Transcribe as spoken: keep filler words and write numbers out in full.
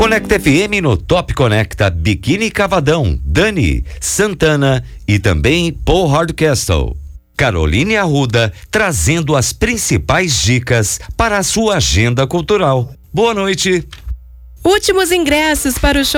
Conecta F M no Top Conecta, Biquíni Cavadão, Dani, Santana e também Paul Hardcastle. Caroline Arruda trazendo as principais dicas para a sua agenda cultural. Boa noite. Últimos ingressos para o show